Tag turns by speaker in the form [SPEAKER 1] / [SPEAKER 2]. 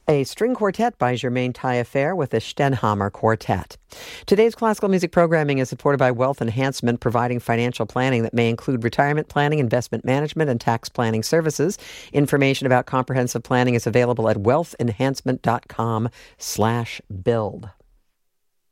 [SPEAKER 1] a string quartet by Germaine Taillefer with the Stenhamer Quartet. Today's classical music programming is supported by Wealth Enhancement, providing financial planning that may include retirement planning, investment management, and tax planning services. Information about comprehensive planning is available at wealthenhancement.com/build.